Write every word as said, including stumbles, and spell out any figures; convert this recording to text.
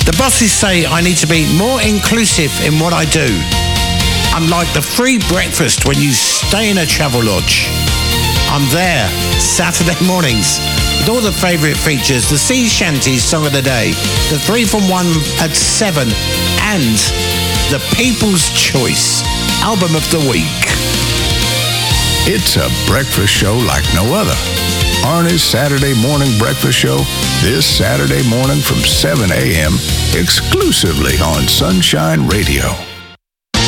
The bosses say I need to be more inclusive in what I do. I'm like the free breakfast when you stay in a travel lodge. I'm there Saturday mornings with all the favourite features, the Sea Shanties Song of the Day, the three from one at seven, and the People's Choice Album of the Week. It's a breakfast show like no other. Arnie's Saturday Morning Breakfast Show, this Saturday morning from seven a.m. exclusively on Sunshine Radio.